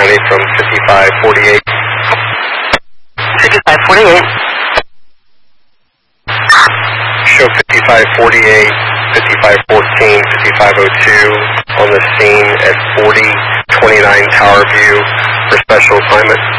terminate from 5548. 5548. Show 5548, 5514, 5502 on the scene at 4029 Tower View for special assignment.